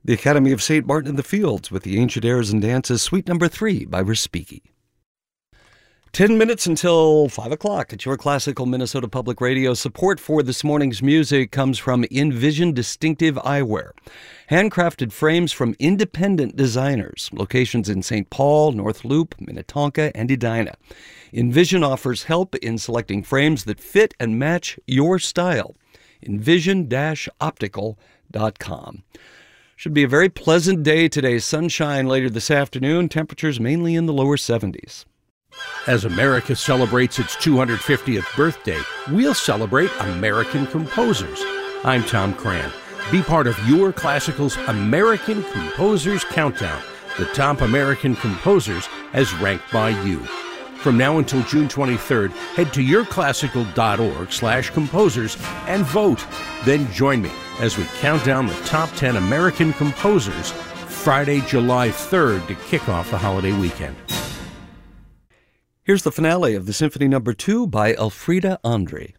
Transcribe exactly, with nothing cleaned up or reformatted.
The Academy of Saint Martin in the Fields with the Ancient Airs and Dances, Suite Number three by Respighi. Ten minutes until five o'clock at your classical Minnesota Public Radio. Support for this morning's music comes from Envision Distinctive Eyewear. Handcrafted frames from independent designers. Locations in Saint Paul, North Loop, Minnetonka, and Edina. Envision offers help in selecting frames that fit and match your style. envision dash optical dot com. Should be a very pleasant day today. Sunshine later this afternoon. Temperatures mainly in the lower seventies. As America celebrates its two hundred fiftieth birthday, we'll celebrate American composers. I'm Tom Cran. Be part of your Classical's American Composers Countdown, the top American composers as ranked by you. From now until June twenty-third, head to yourclassical.org slash composers and vote. Then join me as we count down the top ten American composers Friday, July third to kick off the holiday weekend. Here's the finale of the Symphony Number two by Elfriede André.